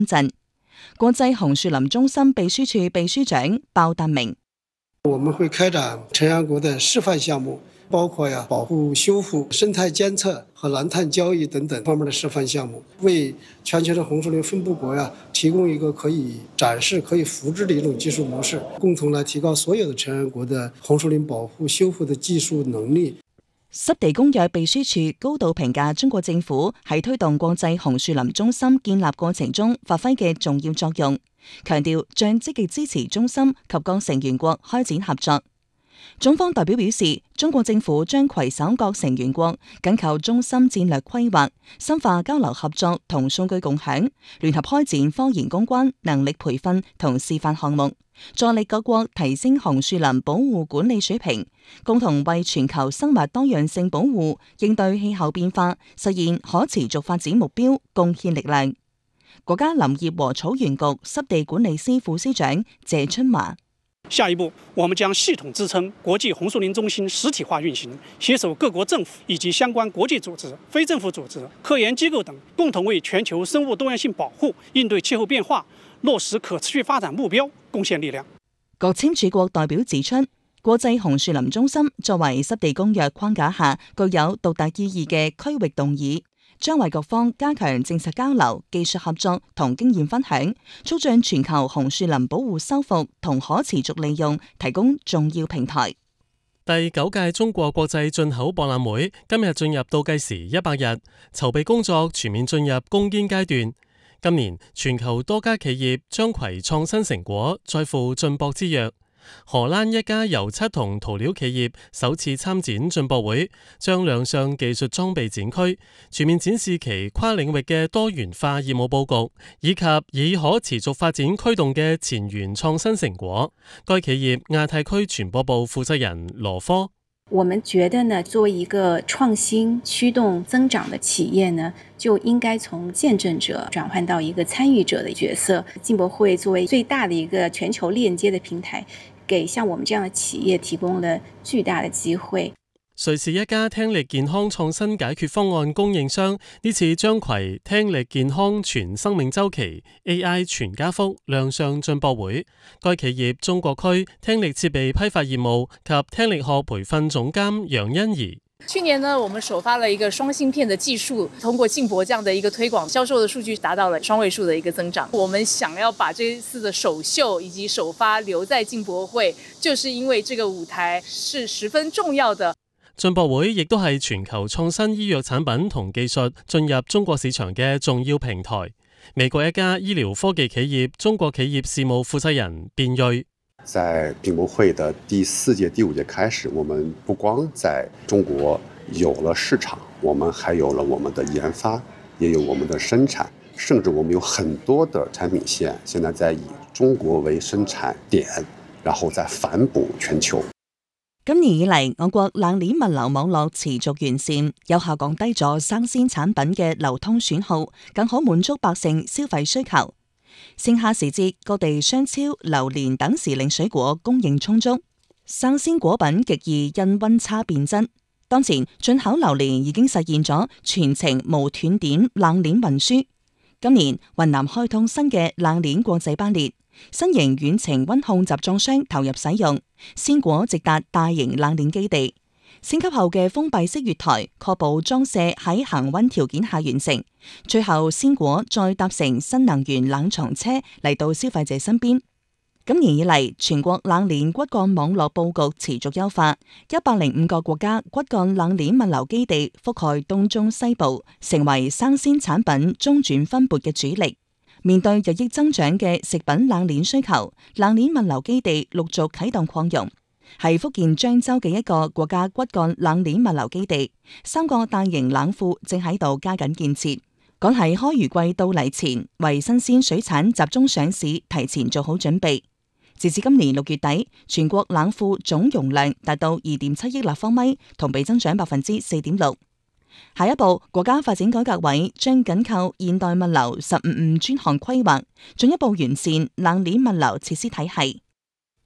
鎮。國際紅樹林中心秘書處秘書長鮑達明： 我們會開展成員國的示範項目，包括保護、修復、生態監測和藍碳交易等等方面的示範項目，為全球的紅樹林分布國提供一個可以展示、可以複製的一種技術模式，共同來提高所有的成員國的紅樹林保護、修復的技術能力。 濕地公約秘書處高度評價中國政府喺推動國際紅樹林中心建立過程中發揮嘅重要作用，強調將積極支持中心及各成員國開展合作。中方代表表示，中國政府將攜手各成員國，緊扣中心戰略規劃，深化交流合作同數據共享，聯合開展科研攻關、能力培訓同示範項目，助力各國提升紅樹林保護管理水平，共同為全球生物多樣性保護、應對氣候變化、實現可持續發展目標貢獻力量。國家林業和草原局濕地管理司副司長謝春華： 下一步，我們將系統支撐國際紅樹林中心實體化運行，攜手各國政府以及相關國際組織、非政府組織、科研機構等，共同為全球生物多樣性保護、應對氣候變化、落實可持續發展目標貢獻力量。 各簽署國代表指出，國際紅樹林中心作為濕地公約框架下具有獨特意義嘅區域動議，將為各方加強政策交流、技術合作同經驗分享，促進全球紅樹林保護修復同可持續利用提供重要平台。 第9屆中國國際進口博覽會今日進入倒計時100日，籌備工作全面進入攻堅階段。今年全球多家企業將攜創新成果，再赴進博之約。荷蘭一家油漆同塗料企業首次參展進博會，將亮相技術裝備展區，全面展示其跨領域嘅多元化業務佈局，以及以可持續發展驅動嘅前沿創新成果。該企業亞太區傳播部負責人羅科： 我們覺得呢，作為一個創新驅動增長的企業呢，就應該從見證者轉換到一個參與者的角色。進博會作為最大的一個全球鏈接的平台，給像我們這樣的企業提供了巨大的機會。 瑞士一家聽力健康創新解決方案供應商呢次將攜聽力健康全生命週期 AI 全家福亮相進博會。該企業中國區聽力設備批發業務及聽力學培訓總監楊欣怡： 去年呢，我們首發了一個雙芯片的技術，通過進博這樣的一個推廣，銷售的數據達到了雙位數的一個增長。我們想要把這次的首秀以及首發留在進博會，就是因為這個舞台是十分重要的。 進博會亦都係全球創新醫藥產品同技術進入中國市場嘅重要平台。美國一家醫療科技企業中國企業事務負責人卞瑞： 在進博會的第4屆、第5屆開始，我們不光在中國有了市場，我們還有了我們的研發，也有我們的生產，甚至我們有很多的產品線，現在在以中國為生產點，然後再反哺全球。 今年以嚟，我國冷鏈物流網絡持續完善，有效降低咗生鮮產品嘅流通損耗，更可滿足百姓消費需求。盛夏時節，各地香蕉、榴蓮等時令水果供應充足，生鮮果品極易因溫差變質。當前進口榴蓮已經實現咗全程無斷點冷鏈運輸。今年雲南開通新嘅冷鏈國際班列，新型遠程溫控集裝箱投入使用，鮮果直達大型冷鏈基地。升級後嘅封閉式月台，確保裝卸喺恒溫條件下完成。最後鮮果再搭乘新能源冷藏車嚟到消費者身邊。今年以嚟，全國冷鏈骨幹網絡佈局持續優化，105個國家骨幹冷鏈物流基地覆蓋東中西部，成為生鮮產品中轉分撥嘅主力。面對日益增長嘅食品冷鏈需求，冷鏈物流基地陸續啟動擴容。係福建漳州嘅一個國家骨幹冷鏈物流基地，3個大型冷庫正喺度加緊建設，趕喺開漁季到嚟前，為新鮮水產集中上市提前做好準備。截至今年6月底，全國冷庫總容量達到2.7億立方米，同比增長4.6%。下一步，國家發展改革委將緊扣現代物流15+5專項規劃，進一步完善冷鏈物流設施體系。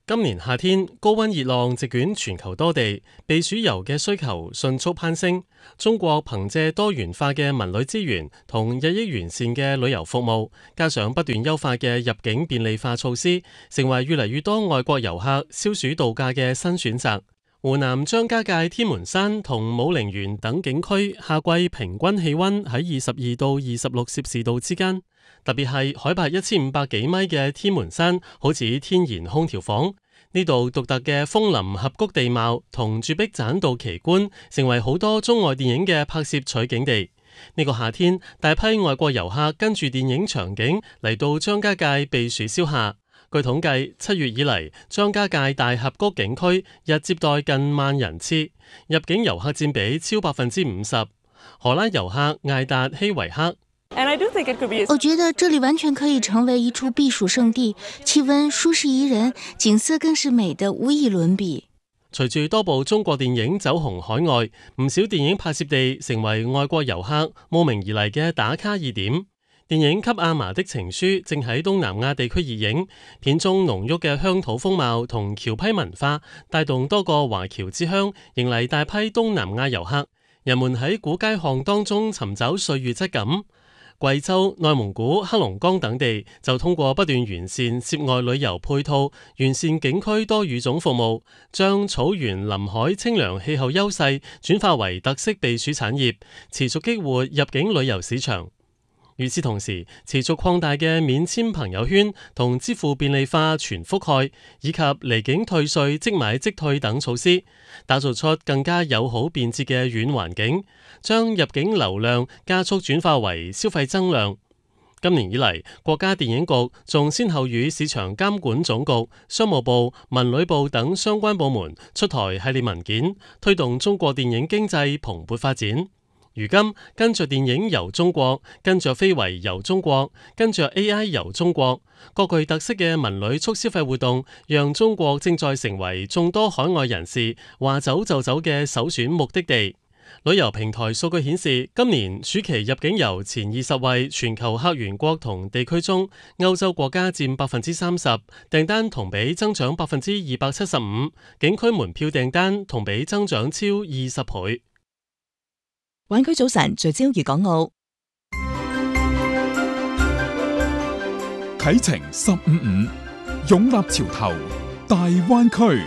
今年夏天高溫熱浪席捲全球多地，避暑遊嘅需求迅速攀升。中國憑借多元化嘅文旅資源同日益完善嘅旅遊服務，加上不斷優化嘅入境便利化措施，成為越嚟越多外國遊客消暑度假嘅新選擇。湖南張家界天門山同武陵源等景區夏季平均氣溫喺22到26攝氏度之間。特別係海拔1500幾米嘅天門山，好似天然空調房。呢度獨特嘅楓林峽谷地貌同絕壁棧道奇觀，成為好多中外電影嘅拍攝取景地。呢個夏天，大批外國遊客跟住電影場景嚟到張家界避暑消夏。據統計，7月以嚟，張家界大峽谷景區日接待近萬人次，入境遊客佔比超50%。荷蘭遊客艾達希維克。 我覺得這裡完全可以成為一處避暑勝地，氣溫舒適宜人，景色更是美得無以倫比。 隨住多部中國電影走紅海外，唔少電影拍攝地成為外國遊客慕名而嚟嘅打卡熱點。電影《給阿嫲的情書》正喺東南亞地區熱映，片中濃郁嘅鄉土風貌同僑批文化，帶動多個華僑之鄉迎嚟大批東南亞遊客。人們喺古街巷當中尋找歲月質感。貴州、內蒙古、黑龍江等地就通過不斷完善涉外旅遊配套，完善景區多語種服務，將草原臨海清涼氣候優勢轉化為特色避暑產業，持續激活入境旅遊市場。與此同時，持續擴大嘅免簽朋友圈同支付便利化全覆蓋，以及離境退稅即買即退等措施，打造出更加友好便捷嘅軟環境，將入境流量加速轉化為消費增量。今年以嚟，國家電影局仲先後與市場監管總局、商務部、文旅部等相關部門出台系列文件，推動中國電影經濟蓬勃發展。如今跟着電影遊中國，跟着非遺遊中國，跟着 AI 遊中國，各具特色嘅文旅促消費活動，讓中國正在成為眾多海外人士話走就走嘅首選目的地。旅遊平台數據顯示，今年暑期入境遊前20位全球客源國同地區中，歐洲國家佔30%，訂單同比增長275%，景區門票訂單同比增長超20倍。 灣區早晨聚焦粵港澳， 啟程155，擁立潮頭，大灣區。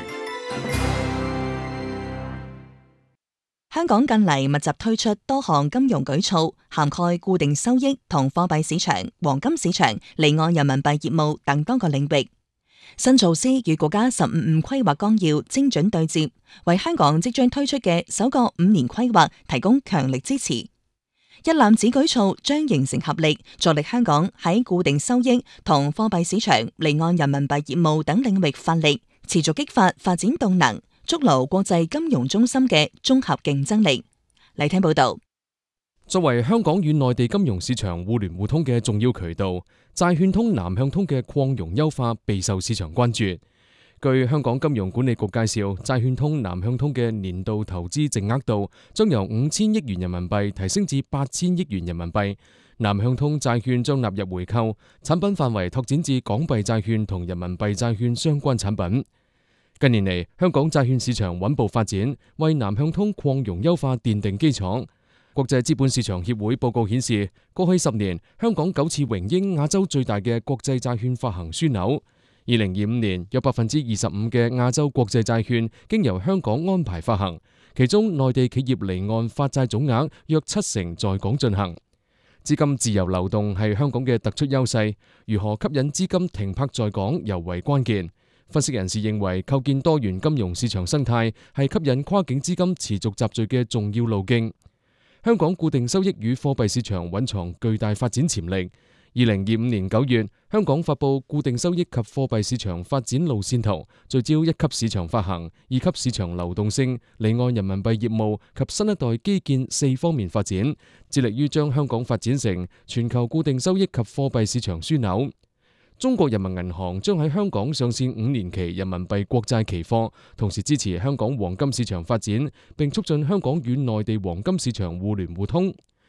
香港近嚟密集推出多項金融舉措，涵蓋固定收益同貨幣市場、黃金市場、離岸人民幣業務等多個領域。新措施與國家15規劃綱要精準對接，為香港即將推出嘅首個5年規劃提供強力支持。一攬子舉措將形成合力，助力香港喺固定收益同貨幣市場、離岸人民幣業務等領域發力，持續激發發展動能，築牢國際金融中心嘅綜合競爭力。嚟聽報道。 作為香港與內地金融市場互聯互通嘅重要渠道，債券通南向通嘅擴容優化備受市場關注。據香港金融管理局介紹，債券通南向通嘅年度投資淨額度將由5000億元人民幣提升至8000億元人民幣。南向通債券將納入回購，產品範圍拓展至港幣債券同人民幣債券相關產品。近年嚟，香港債券市場穩步發展，為南向通擴容優化奠定基礎。國際資本市場協會報告顯示，過去10年，香港9次榮膺亞洲最大嘅國際債券發行樞紐。2025年，約25%嘅亞洲國際債券經由香港安排發行，其中內地企業離岸發債總額約70%在港進行。資金自由流動係香港嘅突出優勢，如何吸引資金停泊在港尤為關鍵。分析人士認為，構建多元金融市場生態係吸引跨境資金持續集聚嘅重要路徑。香港固定收益與貨幣市場蘊藏巨大發展潛力。2025年9月，香港發布固定收益及貨幣市場發展路線圖，聚焦1級市場發行、2級市場流動性、離岸人民幣業務及新一代基建4方面發展，致力於將香港發展成全球固定收益及貨幣市場樞紐。中國人民銀行將喺香港上線5年期人民幣國債期貨，同時支持香港黃金市場發展，並促進香港與內地黃金市場互聯互通。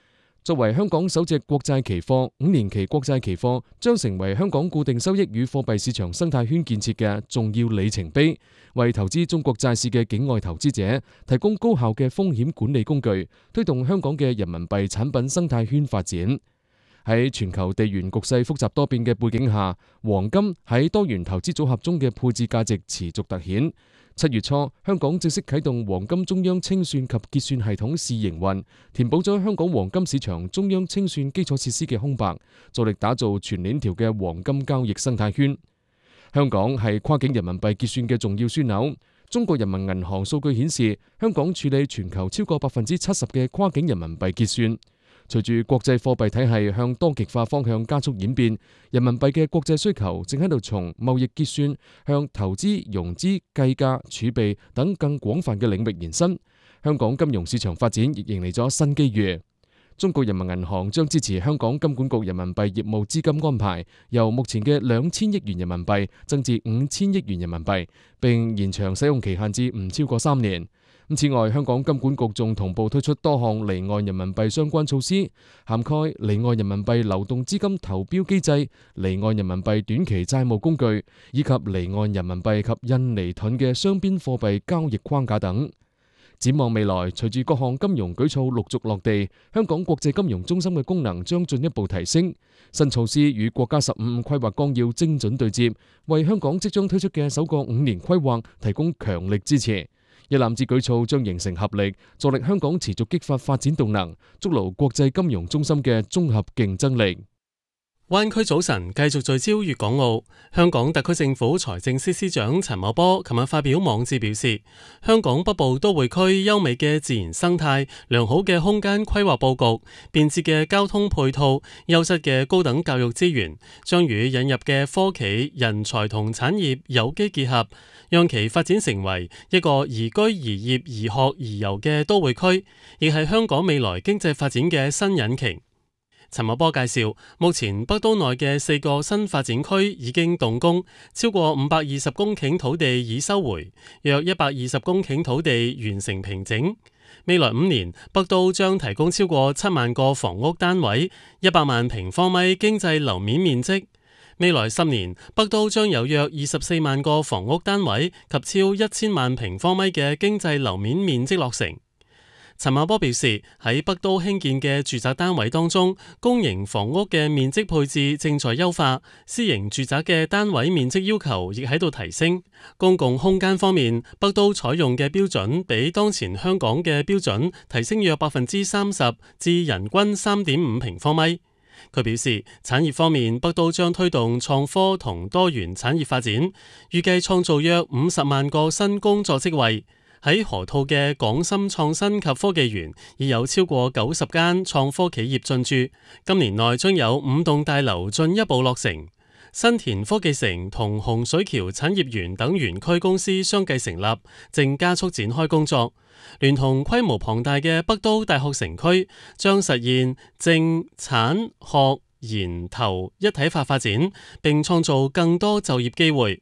作為香港首隻國債期貨，5年期國債期貨將成為香港固定收益與貨幣市場生態圈建設嘅重要里程碑，為投資中國債市嘅境外投資者提供高效嘅風險管理工具，推動香港嘅人民幣產品生態圈發展。喺全球地緣局勢複雜多變嘅背景下，黃金喺多元投資組合中嘅配置價值持續凸顯。7月初，香港正式啟動黃金中央清算及結算系統試營運，填補咗香港黃金市場中央清算基礎設施嘅空白，助力打造全鏈條嘅黃金交易生態圈。香港係跨境人民幣結算嘅重要樞紐。中國人民銀行數據顯示，香港處理全球超過70%嘅跨境人民幣結算。隨住國際貨幣體系向多極化方向加速演變，人民幣嘅國際需求正喺度從貿易結算向投資、融資、計價、儲備等更廣泛嘅領域延伸。香港金融市場發展亦迎嚟咗新機遇。中國人民銀行將支持香港金管局人民幣業務資金安排，由目前嘅2000億元人民幣增至5000億元人民幣，並延長使用期限至唔超過3年。此外，香港金管局仲同步推出多項離岸人民幣相關措施，涵蓋離岸人民幣流動資金投標機制、離岸人民幣短期債務工具，以及離岸人民幣及印尼盾嘅雙邊貨幣交易框架等。展望未來，隨住各項金融舉措陸續落地，香港國際金融中心嘅功能將進一步提升。新措施與國家15規劃綱要精準對接，為香港即將推出嘅首個5年規劃提供強力支持。一攬子舉措將形成合力，助力香港持續激發發展動能，築牢國際金融中心嘅綜合競爭力。 灣區早晨繼續聚焦粵港澳。香港特區政府財政司司長陳茂波琴日發表網誌表示，香港北部都會區優美嘅自然生態、良好嘅空間規劃佈局、便捷嘅交通配套、優質嘅高等教育資源，將與引入嘅科企、人才同產業有機結合，讓其發展成為一個宜居、宜業、宜學、宜遊嘅都會區，亦係香港未來經濟發展嘅新引擎。陳茂波介紹，目前北都內嘅4個新發展區已經動工，超過520公頃土地已收回，約120公頃土地完成平整。未來5年，北都將提供超過7萬個房屋單位，100萬平方米經濟樓面面積。未來10年，北都將有約24萬個房屋單位及超1000萬平方米嘅經濟樓面面積落成。陳茂波表示，喺北都興建嘅住宅單位當中，公營房屋嘅面積配置正在優化，私營住宅嘅單位面積要求亦喺度提升。公共空間方面，北都採用嘅標準比當前香港嘅標準提升約30%至人均3.5平方米。佢表示，產業方面，北都將推動創科同多元產業發展，預計創造約50萬個新工作職位。喺河套嘅港深創新及科技園已有超過90間創科企業進駐，今年內將有5棟大樓進一步落成。新田科技城同洪水橋產業園等園區公司相繼成立，正加速展開工作。聯同規模龐大嘅北都大學城區，將實現政產學研投一體化發展，並創造更多就業機會。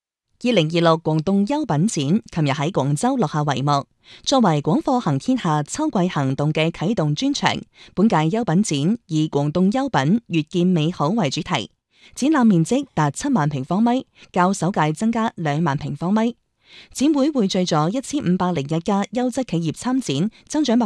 2026廣東優品展琴日喺廣州落下帷幕，作為廣貨行天下秋季行動嘅啟動專場，本屆優品展以廣東優品越見美好為主題，展覽面積達7萬平方米，較首屆增加2萬平方米。展會匯聚咗1501家優質企業參展，增長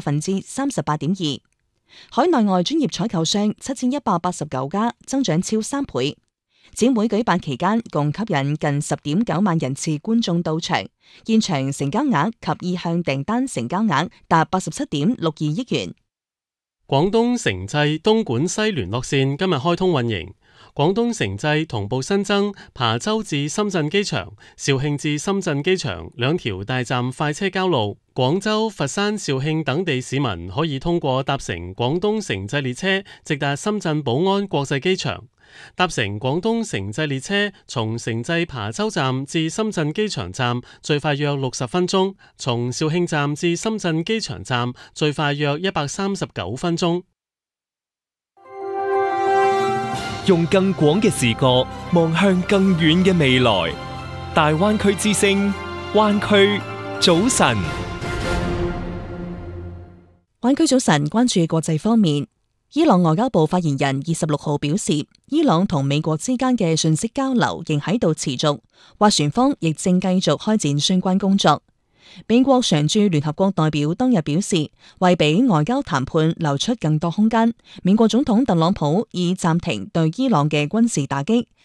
38.2%。海內外專業採購商7189家，增長超3倍。展會舉辦期間，共吸引近10.9萬人次觀眾到場，現場成交額及意向訂單成交額達87.62億元。 廣東城際東莞西聯絡線今日開通運營，廣東城際同步新增琶洲至深圳機場、肇慶至深圳機場2條大站快車交路。廣州、佛山、肇慶等地市民可以通過搭乘廣東城際列車直達深圳寶安國際機場。搭乘廣東城際列車從城際琶洲站至深圳機場站最快約60分鐘，從肇慶站至深圳機場站最快約139分鐘。 用更廣嘅視角望向更遠嘅未來，大灣區之聲，灣區早晨。 灣區早晨，關注國際方面。 伊朗外交部發言人26號表示，伊朗同美國之間嘅信息交流仍喺度持續，斡旋方亦正繼續開展相關工作。美國常駐聯合國代表當日表示，為俾外交談判留出更多空間，美國總統特朗普已暫停對伊朗嘅軍事打擊，